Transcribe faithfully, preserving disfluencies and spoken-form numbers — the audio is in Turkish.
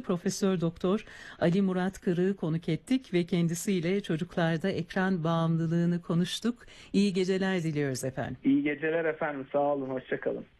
Profesör Doktor Ali Murat Kırık'ı konuk ettik ve kendisiyle çocuklarda ekran bağımlılığını konuştuk. İyi geceler diliyoruz efendim. İyi geceler efendim. Sağ olun. Hoşça kalın.